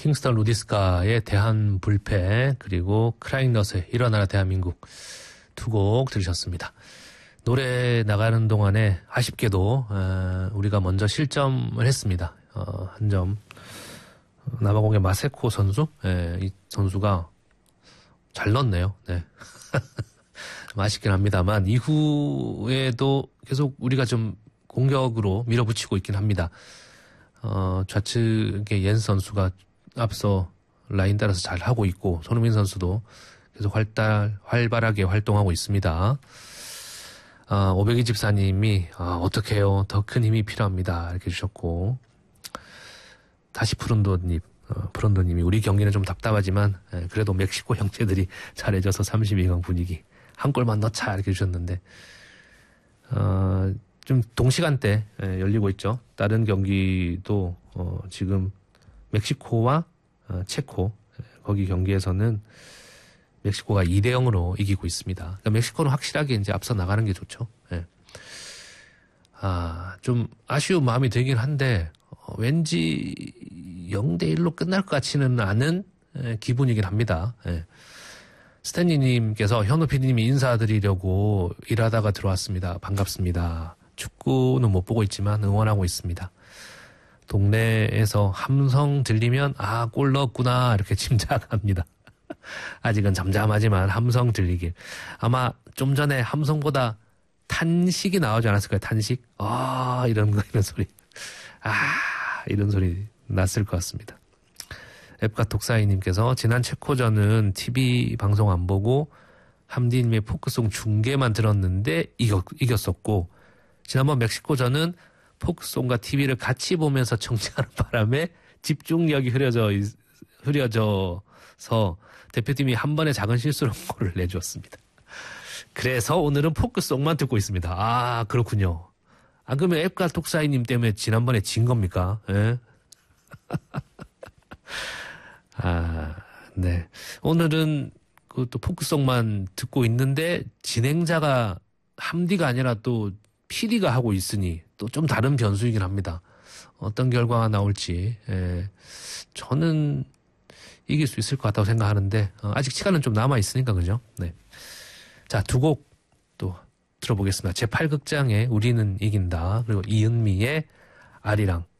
킹스턴 루디스카의 대한 불패, 그리고 크라잉넛의 일어나라 대한민국 두 곡 들으셨습니다. 노래 나가는 동안에 아쉽게도 우리가 먼저 실점을 했습니다. 한 점. 남아공의 마세코 선수, 이 선수가 잘 넣었네요. 네. 좀 아쉽긴 합니다만 이후에도 계속 우리가 좀 공격으로 밀어붙이고 있긴 합니다. 좌측의 옌 선수가 앞서 라인 따라서 잘 하고 있고 손흥민 선수도 계속 활발하게 활동하고 있습니다. 502집사님이 어떡해요, 더 큰 힘이 필요합니다 이렇게 주셨고, 다시 푸른도님이 우리 경기는 좀 답답하지만 그래도 멕시코 형제들이 잘해줘서 32강 분위기 한 골만 넣자 이렇게 주셨는데, 좀 동시간대 열리고 있죠. 다른 경기도 지금 멕시코와 체코, 거기 경기에서는 멕시코가 2대0으로 이기고 있습니다. 그러니까 멕시코는 확실하게 이제 앞서 나가는 게 좋죠. 예. 좀 아쉬운 마음이 들긴 한데, 왠지 0대1로 끝날 것 같지는 않은 기분이긴 합니다. 예. 스탠리님께서 현우 PD님이 인사드리려고 일하다가 들어왔습니다. 반갑습니다. 축구는 못 보고 있지만 응원하고 있습니다. 동네에서 함성 들리면 골 넣었구나 이렇게 짐작합니다. 아직은 잠잠하지만 함성 들리길. 아마 좀 전에 함성보다 탄식이 나오지 않았을까요? 탄식? 이런 소리. 이런 소리 났을 것 같습니다. 앱과 독사이님께서 지난 체코전은 TV 방송 안 보고 함디님의 포크송 중계만 들었는데 이겼었고, 지난번 멕시코전은 포크송과 TV를 같이 보면서 청취하는 바람에 집중력이 흐려져서 대표팀이 한 번에 작은 실수로 골을 내주었습니다. 그래서 오늘은 포크송만 듣고 있습니다. 그렇군요. 그러면 앱과 독사이님 때문에 지난번에 진 겁니까? 예? 네. 오늘은 또 포크송만 듣고 있는데 진행자가 함디가 아니라 또 PD가 하고 있으니 또 좀 다른 변수이긴 합니다. 어떤 결과가 나올지 저는 이길 수 있을 것 같다고 생각하는데 아직 시간은 좀 남아 있으니까 그죠? 네. 자, 두 곡 또 들어보겠습니다. 제8극장의 우리는 이긴다, 그리고 이은미의 아리랑.